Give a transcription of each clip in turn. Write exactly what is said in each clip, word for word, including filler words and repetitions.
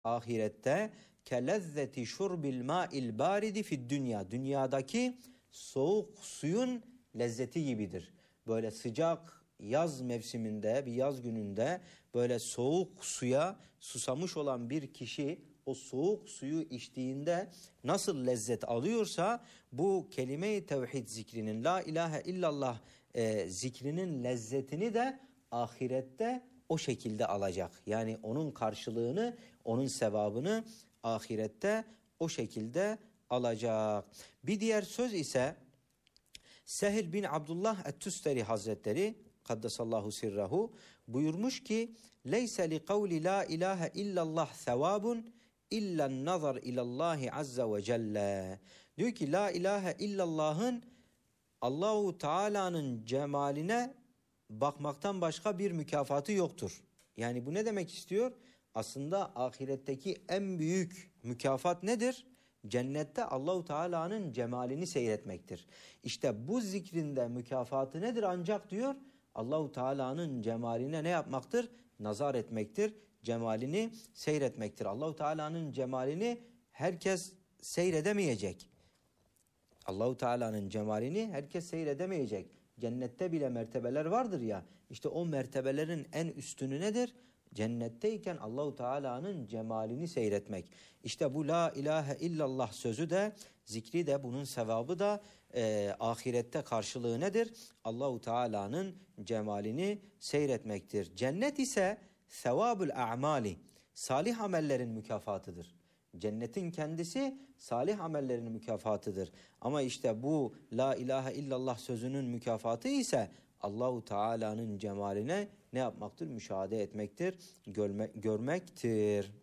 ahirette kelezzeti şurbil ma'il baridi fid dünya. Dünyadaki soğuk suyun lezzeti gibidir. Böyle sıcak yaz mevsiminde, bir yaz gününde böyle soğuk suya susamış olan bir kişi o soğuk suyu içtiğinde nasıl lezzet alıyorsa, bu kelime-i tevhid zikrinin, la ilahe illallah e, zikrinin lezzetini de ahirette o şekilde alacak. Yani onun karşılığını, onun sevabını ahirette o şekilde alacak. Bir diğer söz ise Sehl bin Abdullah et-Tüsteri Hazretleri kaddesallahu sirrahu buyurmuş ki: "Leyse li kavli la ilahe illallah sevabun illen nazar ilallahi azze ve celle." Diyor ki la ilahe illallah'ın Allahu Teala'nın cemaline bakmaktan başka bir mükafatı yoktur. Yani bu ne demek istiyor? Aslında ahiretteki en büyük mükafat nedir? Cennette Allahu Teala'nın cemalini seyretmektir. İşte bu zikrinde mükafatı nedir? Ancak diyor Allahu Teala'nın cemaline ne yapmaktır? Nazar etmektir. Cemalini seyretmektir. Allahu Teala'nın cemalini herkes seyredemeyecek. Allahu Teala'nın cemalini herkes seyredemeyecek. Cennette bile mertebeler vardır ya. İşte o mertebelerin en üstünü nedir? Cennetteyken Allahu Teala'nın cemalini seyretmek. İşte bu la ilahe illallah sözü de, zikri de, bunun sevabı da e, ahirette karşılığı nedir? Allahu Teala'nın cemalini seyretmektir. Cennet ise sevabul a'mali, salih amellerin mükafatıdır. Cennetin kendisi salih amellerin mükafatıdır. Ama işte bu la ilahe illallah sözünün mükafatı ise Allahu Teala'nın cemaline ne yapmaktır? Müşahede etmektir, görme, görmektir.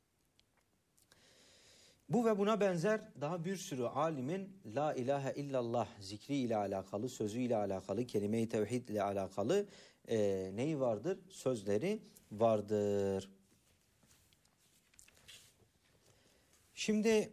Bu ve buna benzer daha bir sürü alimin la ilahe illallah zikri ile alakalı, sözü ile alakalı, kelime-i tevhid ile alakalı e, neyi vardır? Sözleri vardır. Şimdi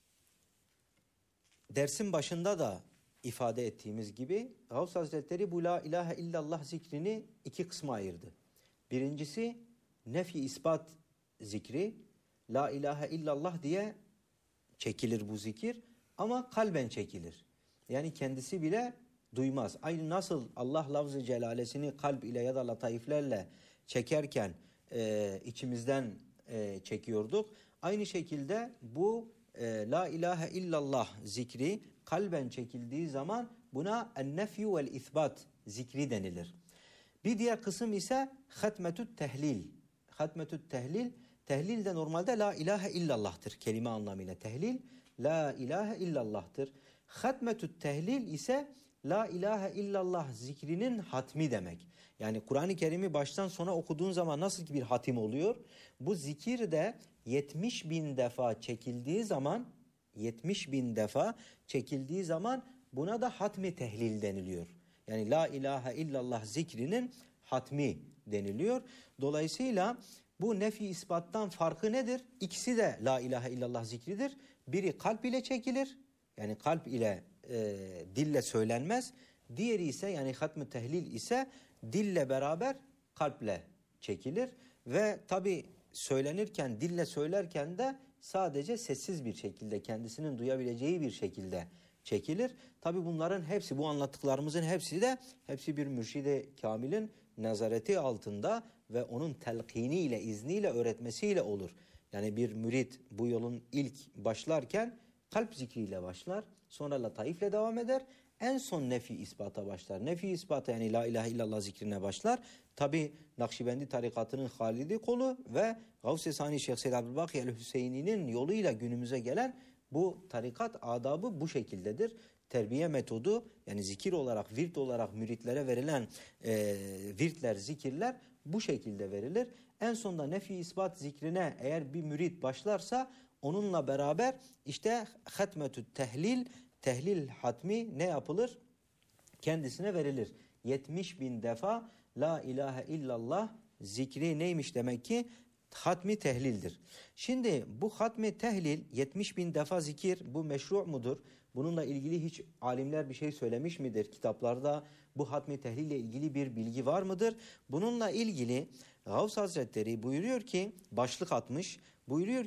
dersin başında da ifade ettiğimiz gibi Gavs Hazretleri bu la ilahe illallah zikrini iki kısma ayırdı. Birincisi nefi ispat zikri, la ilahe illallah diye çekilir bu zikir ama kalben çekilir. Yani kendisi bile duymaz. Aynı nasıl Allah lafz-ı celalesini kalp ile ya da lataiflerle çekerken e, içimizden e, çekiyorduk. Aynı şekilde bu e, la ilahe illallah zikri kalben çekildiği zaman buna en-nefyu vel-isbat zikri denilir. Bir diğer kısım ise hatmetü't tehlil. Hatmetü't tehlil, tehlil de normalde la ilahe illallah'tır kelime anlamıyla. Tehlil la ilahe illallah'tır. Hatmetü't tehlil ise la ilahe illallah zikrinin hatmi demek. Yani Kur'an-ı Kerim'i baştan sona okuduğun zaman nasıl ki bir hatim oluyor, bu zikir de yetmiş bin defa çekildiği zaman, yetmiş bin defa çekildiği zaman buna da hatmi tehlil deniliyor. Yani la ilahe illallah zikrinin hatmi deniliyor. Dolayısıyla bu nefi ispattan farkı nedir? İkisi de la ilahe illallah zikridir. Biri kalp ile çekilir. Yani kalp ile e, dille söylenmez. Diğeri ise yani hatmi tehlil ise dille beraber kalple çekilir. Ve tabi söylenirken, dille söylerken de sadece sessiz bir şekilde, kendisinin duyabileceği bir şekilde çekilir. Tabi bunların hepsi, bu anlattıklarımızın hepsi de hepsi bir mürşid-i kamilin nezareti altında ve onun telkiniyle, izniyle, öğretmesiyle olur. Yani bir mürit bu yolun ilk başlarken kalp zikriyle başlar, sonra lataifle devam eder, en son nefi ispata başlar. Nefi ispata yani la ilahe illallah zikrine başlar. Tabi Nakşibendi tarikatının halidi kolu ve Gavs-ı Sani Şeyh Seyyid Abdülbaki el-Hüseyni'nin yoluyla günümüze gelen bu tarikat adabı bu şekildedir. Terbiye metodu yani zikir olarak, virt olarak müritlere verilen e, virtler, zikirler bu şekilde verilir. En sonunda nefi ispat zikrine eğer bir mürit başlarsa onunla beraber işte hatmetü tehlil, tehlil hatmi ne yapılır? Kendisine verilir. yetmiş bin defa la ilahe illallah zikri neymiş demek ki? Hatmi tehlildir. Şimdi bu hatmi tehlil yetmiş bin defa zikir bu meşru mudur? Bununla ilgili hiç alimler bir şey söylemiş midir? Kitaplarda bu hatmi tehlil ile ilgili bir bilgi var mıdır? Bununla ilgili Gavs Hazretleri buyuruyor ki başlık atmış. Buyuruyor